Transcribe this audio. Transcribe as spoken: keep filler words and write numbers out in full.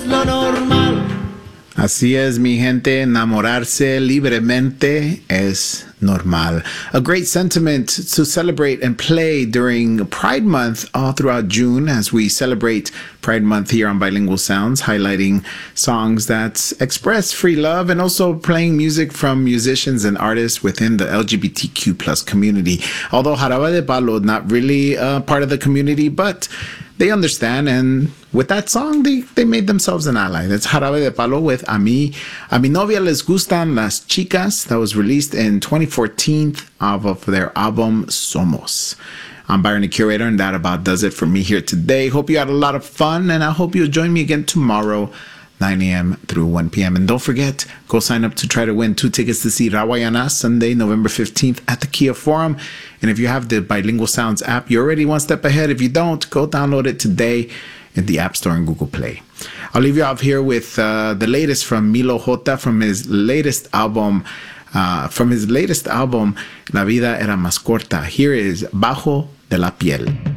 es lo normal. Así es, mi gente, enamorarse libremente es normal. A great sentiment to celebrate and play during Pride Month all throughout June as we celebrate Pride Month here on Bilingual Sounds, highlighting songs that express free love and also playing music from musicians and artists within the L G B T Q plus community. Although Jarabe de Palo, not really a part of the community, but they understand, and with that song, they, they made themselves an ally. That's Jarabe de Palo with A mí, A mi novia les gustan las chicas. That was released in twenty fourteen off of their album Somos. I'm Byron, the curator, and that about does it for me here today. Hope you had a lot of fun, and I hope you'll join me again tomorrow, nine a.m. through one p.m. And don't forget, go sign up to try to win two tickets to see Rawayana Sunday, November fifteenth at the Kia Forum. And if you have the Bilingual Sounds app, you're already one step ahead. If you don't, go download it today in the App Store and Google Play. I'll leave you off here with uh, the latest from Milo J from his latest album, uh, from his latest album, La Vida Era Más Corta. Here is Bajo de la Piel.